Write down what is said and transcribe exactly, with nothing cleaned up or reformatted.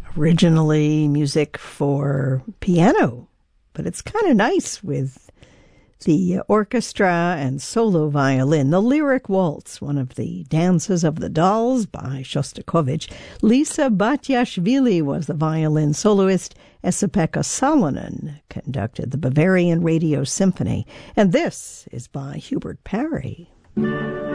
originally music for piano, but it's kind of nice with the orchestra and solo violin. The Lyric Waltz, one of the dances of the dolls by Shostakovich. Lisa Batyashvili was the violin soloist. Esa-Pekka Salonen conducted the Bavarian Radio Symphony. And this is by Hubert Parry.